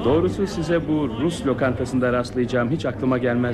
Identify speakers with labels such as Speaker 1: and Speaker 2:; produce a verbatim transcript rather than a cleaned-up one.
Speaker 1: Doğrusu size bu Rus lokantasında rastlayacağım hiç aklıma gelmez.